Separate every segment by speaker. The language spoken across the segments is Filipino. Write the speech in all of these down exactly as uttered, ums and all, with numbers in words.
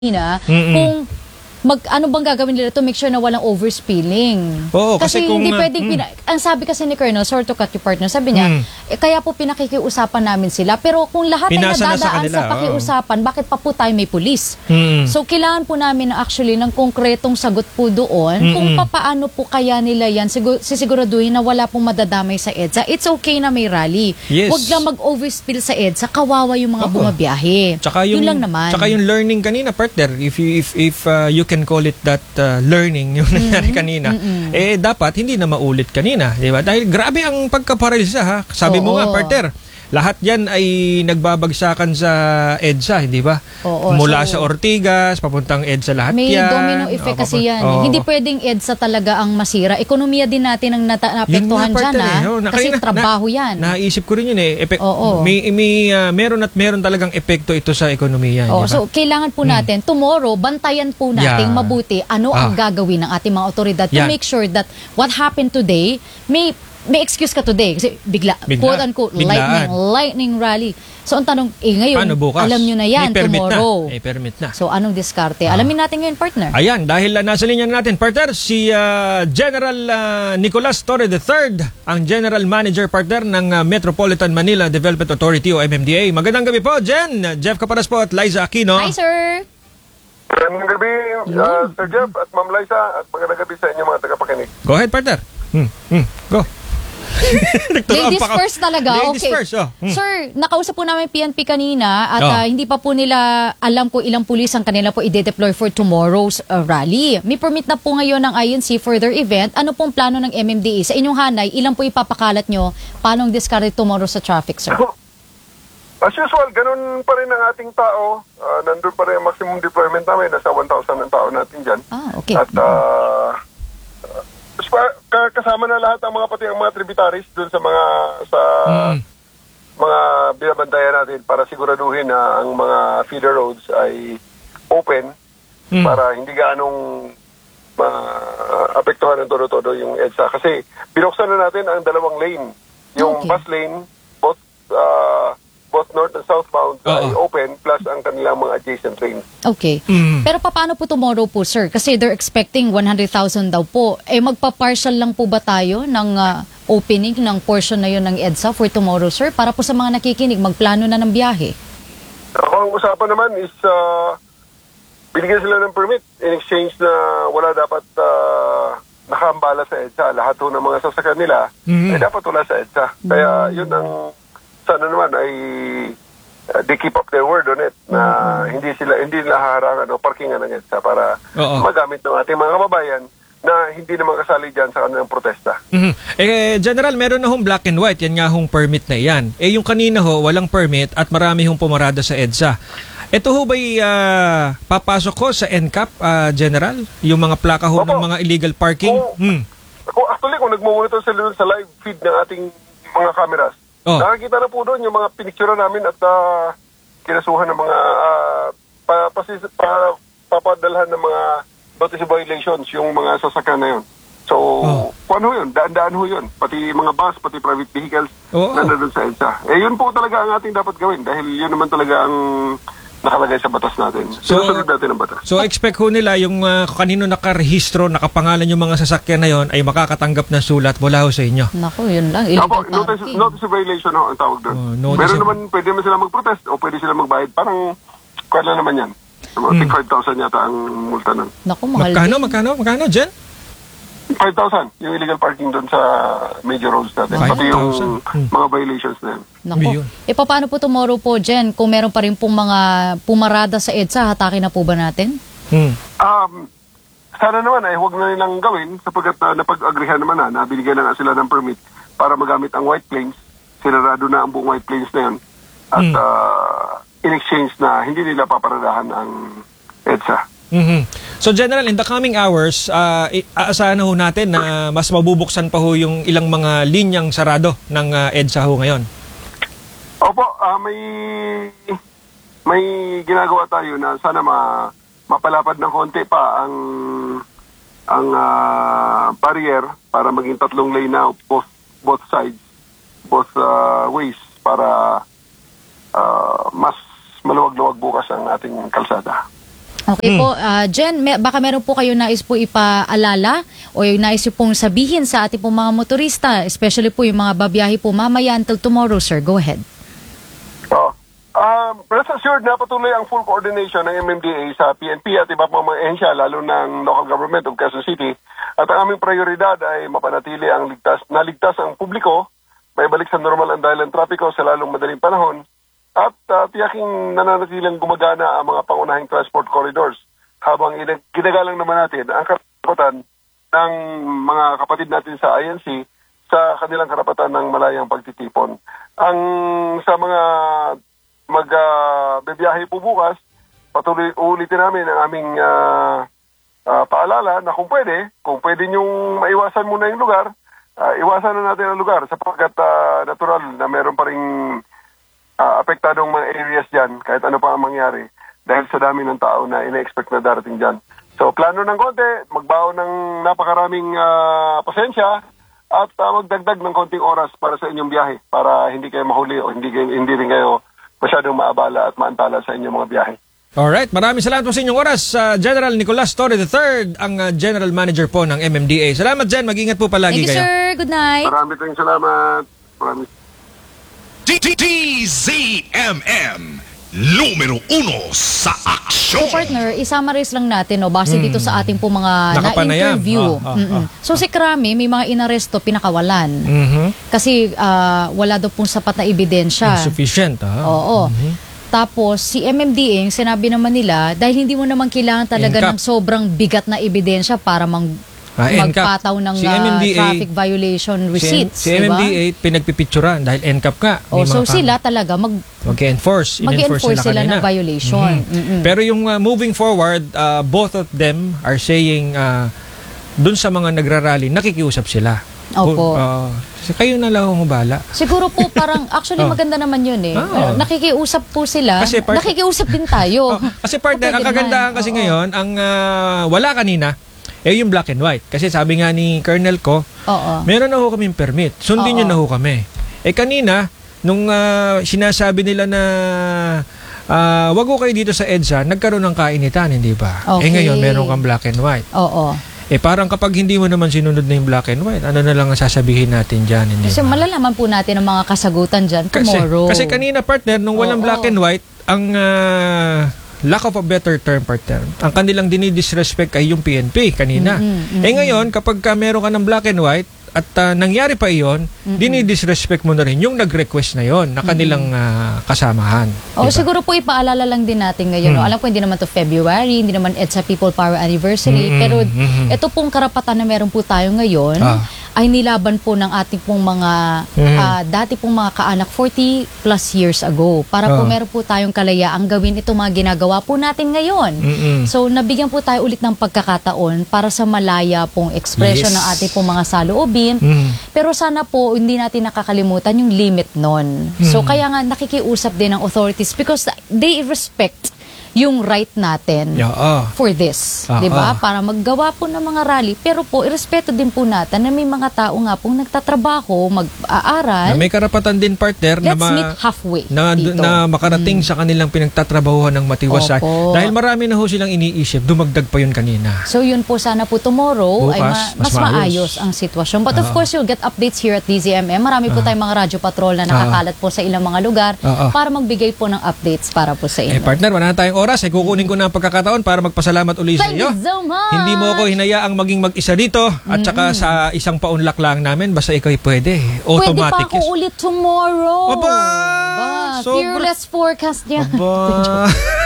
Speaker 1: na
Speaker 2: Mm-mm.
Speaker 1: kung mag ano bang gagawin nila to make sure na walang overspilling.
Speaker 2: Oo,
Speaker 1: kasi,
Speaker 2: kasi kung,
Speaker 1: hindi
Speaker 2: uh,
Speaker 1: pwedeng
Speaker 2: mm.
Speaker 1: pina, ang sabi kasi ni Colonel, sorry to cut your partner, sabi niya,
Speaker 2: Mm.
Speaker 1: eh, kaya po pinakikiusapan namin sila. Pero kung lahat ay
Speaker 2: Pinasa na sa
Speaker 1: nadadaan
Speaker 2: kanila,
Speaker 1: sa pakiusapan, bakit pa po tayo may pulis?
Speaker 2: Mm.
Speaker 1: So, kailangan po namin actually ng konkretong sagot po doon
Speaker 2: Mm-mm.
Speaker 1: kung papaano po kaya nila yan sigur sisiguraduhin na wala pong madadamay sa EDSA. It's okay na may rally.
Speaker 2: Yes.
Speaker 1: Huwag lang mag-overspill sa EDSA, kawawa yung mga
Speaker 2: Oo.
Speaker 1: bumabiyahe.
Speaker 2: Tsaka yung,
Speaker 1: Yun lang naman.
Speaker 2: Tsaka yung learning kanina, partner, if you, if if uh, you can call it that uh, learning yung nangyari kanina,
Speaker 1: Mm-mm.
Speaker 2: eh dapat hindi na maulit kanina, di ba? Dahil grabe ang pagkaparalisa, ha. Sabi mo
Speaker 1: Oo.
Speaker 2: nga, partner, lahat yan ay nagbabagsakan sa EDSA, hindi ba?
Speaker 1: Oo,
Speaker 2: Mula
Speaker 1: so,
Speaker 2: sa Ortigas, papuntang EDSA lahat
Speaker 1: may
Speaker 2: yan.
Speaker 1: domino effect
Speaker 2: Oo,
Speaker 1: kasi yan.
Speaker 2: oo.
Speaker 1: Hindi pwedeng EDSA talaga ang masira. Ekonomiya din natin ang nata- naapektuhan
Speaker 2: Yun nga,
Speaker 1: dyan,
Speaker 2: partner,
Speaker 1: ha?
Speaker 2: eh. Oo, na-
Speaker 1: Kasi
Speaker 2: kanina,
Speaker 1: trabaho
Speaker 2: na-
Speaker 1: yan.
Speaker 2: Naisip ko rin yun eh. Epe-
Speaker 1: Oo.
Speaker 2: May, may uh, meron at meron talagang epekto ito sa ekonomiya.
Speaker 1: Oh,
Speaker 2: di ba?
Speaker 1: so kailangan po natin tomorrow bantayan po natin
Speaker 2: Yeah.
Speaker 1: mabuti ano ang
Speaker 2: Ah.
Speaker 1: gagawin ng ating mga otoridad to
Speaker 2: Yan.
Speaker 1: make sure that what happened today may may excuse ka today kasi bigla,
Speaker 2: Bigla.
Speaker 1: quote unquote
Speaker 2: Biglaan.
Speaker 1: lightning lightning rally. So ang tanong eh ngayon
Speaker 2: Paano bukas?
Speaker 1: alam niyo na yan
Speaker 2: May permit
Speaker 1: tomorrow.
Speaker 2: Na. May permit na.
Speaker 1: So anong diskarte?
Speaker 2: Ah.
Speaker 1: Alamin natin ngayon, partner.
Speaker 2: Ayan, dahil uh, nasa linya natin, partner, si uh, General uh, Nicolas Torre the third, ang General Manager, partner, ng uh, Metropolitan Manila Development Authority o M M D A. Magandang gabi po, Jen. Jeff Caparas po at Liza Aquino.
Speaker 1: Hi, sir.
Speaker 3: Magandang gabi, uh, Sir Jeff at Ma'am Liza, at magandang gabi sa inyo mga tagapakinig.
Speaker 2: Go ahead, partner. Hmm. Hmm. Go. Nagturoan
Speaker 1: Ladies
Speaker 2: pa ka-
Speaker 1: first talaga.
Speaker 2: Ladies
Speaker 1: Okay.
Speaker 2: first, oh. Hmm.
Speaker 1: Sir, nakausap po namin P N P kanina at
Speaker 2: Oh.
Speaker 1: ah, hindi pa po nila alam kung ilang pulis ang kanila po i-deploy for tomorrow's ah, rally. May permit na po ngayon ng I N C for their event. Ano pong plano ng M M D A? Sa inyong hanay, ilang po ipapakalat nyo? Paano ang discard tomorrow sa traffic, sir?
Speaker 3: As usual, ganun pa rin ang ating tao. Uh, nandun pa rin ang maximum deployment namin. Nasa one thousand ang tao natin dyan.
Speaker 1: Ah, okay.
Speaker 3: At uh, uh, kasama na lahat ang mga pati ang mga tributaries dun sa mga sa
Speaker 2: Mm.
Speaker 3: mga binabantayan natin para siguraduhin na ang mga feeder roads ay open
Speaker 2: Mm.
Speaker 3: para hindi gaanong maapektuhan ng todo-todo yung EDSA. Kasi binuksan na natin ang dalawang lane. Yung
Speaker 1: Okay.
Speaker 3: bus lane, both uh, both north and southbound
Speaker 2: Oo.
Speaker 3: ay open, plus ang kanilang mga adjacent lanes.
Speaker 1: Okay.
Speaker 2: Mm.
Speaker 1: Pero paano po tomorrow po, sir? Kasi they're expecting one hundred thousand daw po. Eh, magpa-partial lang po ba tayo ng ah, opening ng portion na yun ng EDSA for tomorrow, sir? Para po sa mga nakikinig, magplano na ng biyahe.
Speaker 3: Ako, ang usapan naman is uh, binigyan sila ng permit in exchange na wala dapat uh, nakahambala sa EDSA. Lahat ho ng mga sasakyan nila
Speaker 2: Mhm.
Speaker 3: ay dapat wala sa EDSA. Kaya yun ang sana naman ay uh, they keep up their word on it na hindi sila hindi nila haharangan o parkingan ng EDSA para
Speaker 2: Oo.
Speaker 3: magamit ng ating mga kababayan na hindi naman kasali dyan sa kanilang protesta.
Speaker 2: Mhm. Eh, General, meron na hong black and white. Yan nga hong permit na yan. Eh, yung kanina ho, walang permit at marami hong pumarada sa EDSA. Ito ho ba'y ah, papasok ko sa N C A P, ah, General? Yung mga plaka ho
Speaker 3: Opo.
Speaker 2: ng mga illegal parking?
Speaker 3: Oo.
Speaker 2: Hmm.
Speaker 3: Kung actually, kung nagmumonitor sila dun sa live feed ng ating mga cameras,
Speaker 2: Oh.
Speaker 3: nakakita na po doon yung mga pinictura namin at uh, kinasuhan ng mga uh, pa, pasis, pa, papadalhan ng mga notice violations yung mga sasakyan na yun. So,
Speaker 2: Oh.
Speaker 3: kung ano yun, daan-daan ho yun. Pati mga bus, pati private vehicles
Speaker 2: Oo.
Speaker 3: na nandun sa EDSA. Eh, yun po talaga ang ating dapat gawin dahil yun naman talaga ang nakalagay sa batas natin.
Speaker 2: So-
Speaker 3: Sinusunod natin ang batas.
Speaker 2: So, expect ho nila yung uh, kanino nakarehistro, nakapangalan yung mga sasakyan na yon ay makakatanggap ng sulat mula ho sa inyo.
Speaker 1: Naku, yun lang.
Speaker 3: Apo,
Speaker 1: Illegal
Speaker 3: notice,
Speaker 1: parking.
Speaker 3: notice of violation ho, ang tawag doon.
Speaker 2: Oh, notice
Speaker 3: Meron
Speaker 2: of-
Speaker 3: naman, pwede naman sila mag-protest o pwede sila magbayad. Parang, kaya naman yan. Mga
Speaker 2: Hmm.
Speaker 3: five thousand yata ang multa nun.
Speaker 1: Naku, mahal
Speaker 2: Magkano,
Speaker 1: din.
Speaker 2: magkano, magkano, Jen?
Speaker 3: five thousand yung illegal parking doon sa major roads natin.
Speaker 2: five
Speaker 3: Pati yung
Speaker 2: thousand? Hmm.
Speaker 3: mga violations na yan.
Speaker 1: Naku.
Speaker 2: Yun.
Speaker 1: E paano po tomorrow po, Jen? Kung meron pa rin pong mga pumarada sa EDSA, hatakin na po ba natin?
Speaker 2: Hmm.
Speaker 3: Um, sana naman ay huwag na nilang gawin sapagkat uh, napag-agrihan naman na, nabinigyan na nga sila ng permit para magamit ang White Plains. Sinarado na ang buong White Plains na yun. At
Speaker 2: Hmm.
Speaker 3: uh, in exchange na hindi nila paparadahan ang EDSA.
Speaker 2: Mhm. So General, in the coming hours, uh, aasahan na ho natin na mas mabubuksan pa ho yung ilang mga linyang sarado ng uh, EDSA ho ngayon.
Speaker 3: Opo, ah, may may ginagawa tayo na sana ma, mapalapad ng konti pa ang ang ah, barrier para maging tatlong lane na both both sides, both ah, ways para ah, mas maluwag-luwag bukas ang ating kalsada.
Speaker 1: Okay po, ah, Jen, may, baka meron po kayo nais po ipaalala o yung nais yung pong sabihin sa ating pong mga motorista, especially po yung mga babiyahe po mamaya until tomorrow, sir. Go ahead.
Speaker 3: So, um, rest assured na patuloy ang full coordination ng M M D A sa P N P at iba pang mga ehensya, lalo ng local government of Quezon City. At ang aming prioridad ay mapanatili ang ligtas, naligtas ang publiko, maibalik sa normal ang dahilan trapiko sa lalong madaling panahon, at uh, tiyaking nananatilang gumagana ang mga pangunahing transport corridors habang ina- ginagalang naman natin ang karapatan ng mga kapatid natin sa I N C sa kanilang karapatan ng malayang pagtitipon. Ang sa mga mag-bebiyahe uh, po bukas, patuloy ulitin namin ang aming uh, uh, paalala na kung pwede, kung pwede niyong maiwasan muna yung lugar, uh, iwasan na natin ang lugar sapagkat uh, natural na meron pa ring uh, apektadong mga areas dyan kahit ano pa ang mangyari dahil sa dami ng tao na ina-expect na darating dyan. So plano ng konti, magbaon ng napakaraming uh, pasensya at uh, magdagdag ng konting oras para sa inyong biyahe para hindi kayo mahuli o hindi, kayo, hindi rin kayo masyadong maabala at maantala sa inyong mga biyahe.
Speaker 2: Alright, maraming salamat po sa inyong oras. Uh, General Nicolas Torre the third, ang uh, General Manager po ng M M D A. Salamat, Jen. Mag-ingat po palagi
Speaker 1: Thank you,
Speaker 2: kayo.
Speaker 1: sir. Good night.
Speaker 3: Maraming tayong salamat. Maraming
Speaker 4: D Z M M, numero uno sa
Speaker 1: So
Speaker 4: aksyon.
Speaker 1: partner, i-summarize lang natin no, base dito sa ating po mga
Speaker 2: Nakapanayam.
Speaker 1: na-interview.
Speaker 2: Ah, ah,
Speaker 1: Mm-mm.
Speaker 2: ah.
Speaker 1: So si Krami, may mga inaresto, pinakawalan.
Speaker 2: Mhm.
Speaker 1: Kasi ah, wala daw pong sapat na ebidensya.
Speaker 2: Insufficient, ah.
Speaker 1: Oo. Tapos si M M D A, sinabi naman nila, dahil hindi mo naman kailangan talaga
Speaker 2: N C A P.
Speaker 1: ng sobrang bigat na ebidensya para mang
Speaker 2: Ah, N C A P.
Speaker 1: magpataw ng
Speaker 2: Si
Speaker 1: ah,
Speaker 2: M M D A,
Speaker 1: traffic violation receipts.
Speaker 2: Si, si M M D A,
Speaker 1: diba?
Speaker 2: pinagpipicturan dahil N C A P ka.
Speaker 1: Oh, so sila talaga mag
Speaker 2: mag-enforce.
Speaker 1: mag-enforce
Speaker 2: In-enforce
Speaker 1: sila
Speaker 2: kanina.
Speaker 1: ng violation.
Speaker 2: Mhm.
Speaker 1: Mm-mm.
Speaker 2: Pero yung uh, moving forward, uh, both of them are saying uh, dun sa mga nagrarally, nakikiusap sila.
Speaker 1: Opo.
Speaker 2: Uh, so kayo na lang ang hubala.
Speaker 1: Siguro po parang actually
Speaker 2: Oh.
Speaker 1: maganda naman yun eh.
Speaker 2: Ah.
Speaker 1: Uh, Nakikiusap po sila.
Speaker 2: Kasi part-
Speaker 1: Nakikiusap din tayo.
Speaker 2: Oh, kasi partner, ang
Speaker 1: Pwede
Speaker 2: kagandahan
Speaker 1: naman.
Speaker 2: kasi
Speaker 1: Oo.
Speaker 2: ngayon, ang uh, wala kanina, eh yung black and white. Kasi sabi nga ni Colonel ko,
Speaker 1: Oo.
Speaker 2: meron na ho kaming permit. Sundin
Speaker 1: Oo.
Speaker 2: nyo na ho kami. Eh kanina, nung uh, sinasabi nila na uh, wag ho kayo dito sa EDSA, nagkaroon ng kainitan, hindi ba?
Speaker 1: Okay.
Speaker 2: Eh ngayon, meron kang black and white.
Speaker 1: Oo.
Speaker 2: Eh parang kapag hindi mo naman sinunod na yung black and white, ano na lang ang sasabihin natin dyan, hindi
Speaker 1: Kasi
Speaker 2: ba?
Speaker 1: malalaman po natin ang mga kasagutan dyan
Speaker 2: Kasi,
Speaker 1: tomorrow.
Speaker 2: kasi kanina partner, nung walang
Speaker 1: Oo.
Speaker 2: black and white, ang ah, lack of a better term partner, ang kanilang dinidisrespect ay yung P N P kanina.
Speaker 1: Mm-mm, mm-mm.
Speaker 2: Eh ngayon, kapag ka meron ka ng black and white, at ah, nangyari pa iyon, dinidisrespect mo na rin yung nag-request na yon na kanilang ah, kasamahan.
Speaker 1: O
Speaker 2: Diba?
Speaker 1: siguro po ipaalala lang din natin ngayon. No?
Speaker 2: Mm.
Speaker 1: Alam ko hindi naman to February, hindi naman EDSA People Power Anniversary,
Speaker 2: Mm-mm,
Speaker 1: pero
Speaker 2: mm-mm.
Speaker 1: ito pong karapatan na meron po tayo ngayon
Speaker 2: Ah.
Speaker 1: ay nilaban po ng ating pong mga
Speaker 2: Mm.
Speaker 1: ah, dati pong mga kaanak forty plus years ago para po
Speaker 2: Ah.
Speaker 1: meron po tayong kalayaang gawin itong mga ginagawa po natin ngayon.
Speaker 2: Mm-mm.
Speaker 1: So nabigyan po tayo ulit ng pagkakataon para sa malaya pong expression
Speaker 2: Yes.
Speaker 1: ng ating pong mga saloobin.
Speaker 2: Mm.
Speaker 1: Pero sana po hindi natin nakakalimutan yung limit nun. So
Speaker 2: Hmm.
Speaker 1: kaya nga nakikiusap din ng authorities because they respect yung right natin
Speaker 2: Yeah, ah.
Speaker 1: for this,
Speaker 2: Ah,
Speaker 1: 'di ba?
Speaker 2: ah.
Speaker 1: Para maggawa po ng mga rally, pero po irespeto din po natin na may mga tao nga pong nagtatrabaho, mag-aaral.
Speaker 2: Na may karapatan din partner na,
Speaker 1: Let's
Speaker 2: ma-
Speaker 1: meet halfway
Speaker 2: na,
Speaker 1: dito.
Speaker 2: na makarating sa kanilang pinagtatrabahuhan ng matiwasay.
Speaker 1: Opo.
Speaker 2: Dahil marami na ho silang iniisip, dumagdag pa yun kanina.
Speaker 1: So yun po sana po tomorrow ay
Speaker 2: Bukas,
Speaker 1: ma- mas,
Speaker 2: mas maayos.
Speaker 1: maayos ang sitwasyon. But of
Speaker 2: Ah.
Speaker 1: course, you'll get updates here at D Z M M. Marami po tayong mga radyo patrol na nakakalat po sa ilang mga lugar
Speaker 2: Ah, ah.
Speaker 1: para magbigay po ng updates para po sa
Speaker 2: Eh
Speaker 1: inyo.
Speaker 2: partner, wala na tayong oras. Eh, kukunin ko na ang pagkakataon para magpasalamat uli sa
Speaker 1: Thank
Speaker 2: iyo.
Speaker 1: you so much!
Speaker 2: Hindi mo ako hinayaang maging mag-isa dito at saka sa isang paunlak lang namin, basta ikaw'y pwede. Automatic.
Speaker 1: Pwede pa ako
Speaker 2: yes.
Speaker 1: ulit tomorrow.
Speaker 2: Aba!
Speaker 1: Ba,
Speaker 2: Sobra-
Speaker 1: fearless forecast niya.
Speaker 2: Aba.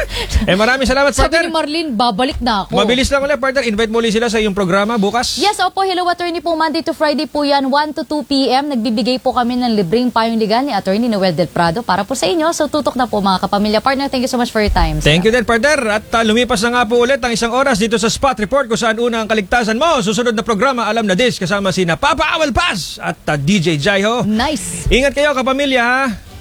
Speaker 2: eh maraming salamat
Speaker 1: Sabi
Speaker 2: partner.
Speaker 1: ni Marlene, babalik na ako.
Speaker 2: Mabilis lang ulit partner. Invite mo ulit sila sa iyong programa bukas.
Speaker 1: Yes, opo. Hello, attorney po. Monday to Friday po yan, one to two p.m. Nagbibigay po kami ng libreng payong legal ni attorney Noel Del Prado para po sa inyo. So, tutok na po mga kapamilya. Partner, thank you so much for your time.
Speaker 2: Thank you din partner. At uh, lumipas na nga po ulit ang isang oras dito sa Spot Report kung saan una ang kaligtasan mo. Susunod na programa, Alam na Dis, kasama sina Papa Awal Paz at uh, D J Jaiho.
Speaker 1: Nice.
Speaker 2: Ingat kayo kapamilya ha.